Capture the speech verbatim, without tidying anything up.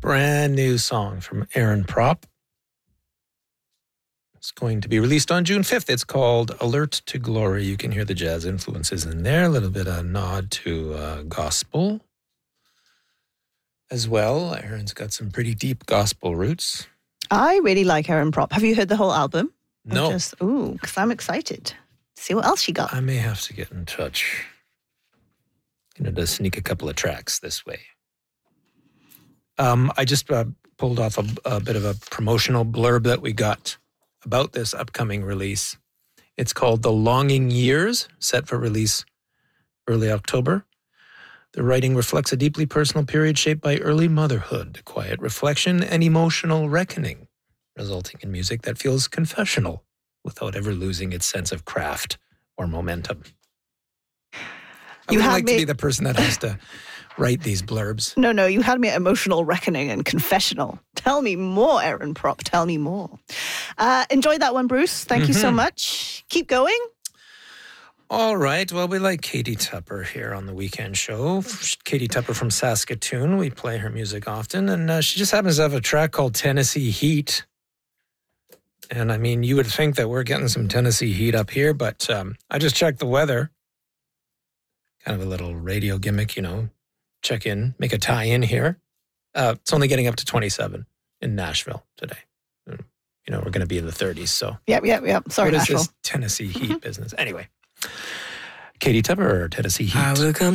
brand new song from Aaron Propp. It's going to be released on June fifth. It's called Alert to Glory. You can hear the jazz influences in there, a little bit of nod to uh, gospel as well. Aaron's got some pretty deep gospel roots. I really like Aaron Propp. Have you heard the whole album? No. Or just, ooh, because I'm excited. See what else you got. I may have to get in touch. Going to sneak a couple of tracks this way. Um, I just uh, pulled off a, a bit of a promotional blurb that we got about this upcoming release. It's called The Longing Years, set for release early October. The writing reflects a deeply personal period shaped by early motherhood, quiet reflection, and emotional reckoning, resulting in music that feels confessional without ever losing its sense of craft or momentum. I You would had like me- to be the person that has to write these blurbs. No, no, you had me at emotional reckoning and confessional. Tell me more, Aaron Propp. Tell me more. Uh, enjoy that one, Bruce. Thank you so Mhm. much. Keep going. All right. Well, we like Katie Tupper here on the weekend show. Katie Tupper from Saskatoon. We play her music often, and uh, she just happens to have a track called Tennessee Heat. And I mean, you would think that we're getting some Tennessee heat up here, but um, I just checked the weather. Kind of a little radio gimmick, you know. Check in, make a tie-in here. Uh, it's only getting up to twenty-seven in Nashville today. You know, we're going to be in the thirties, so. Yep, yep, yep. Sorry, What is Nashville. this Tennessee Heat business? Anyway, Katie Tupper, Tennessee Heat. I will come